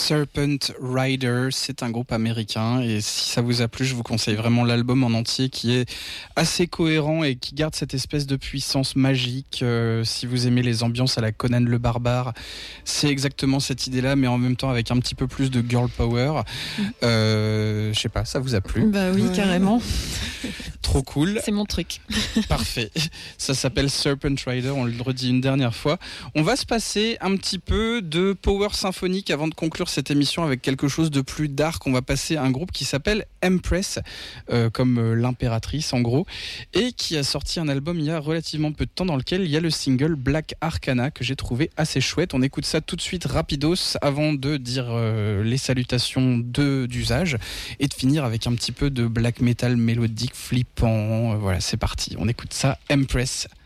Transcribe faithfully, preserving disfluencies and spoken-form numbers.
Serpent Rider, c'est un groupe américain et si ça vous a plu, je vous conseille vraiment l'album en entier qui est assez cohérent et qui garde cette espèce de puissance magique. Euh, si vous aimez les ambiances à la Conan le Barbare, c'est exactement cette idée-là, mais en même temps avec un petit peu plus de girl power. Euh, je sais pas, ça vous a plu? Bah oui, ouais. Carrément. Trop cool. C'est mon truc. Parfait. Ça s'appelle Serpent Rider, on le redit une dernière fois. On va se passer un petit peu de power symphonique avant de conclure cette émission avec quelque chose de plus dark. On va passer à un groupe qui s'appelle Empress, euh, comme euh, l'impératrice en gros, et qui a sorti un album il y a relativement peu de temps dans lequel il y a le single Black Arcana que j'ai trouvé assez chouette. On écoute ça tout de suite rapidos avant de dire euh, les salutations de, d'usage et de finir avec un petit peu de black metal mélodique flippant. Euh, voilà, c'est parti. On écoute ça, Empress.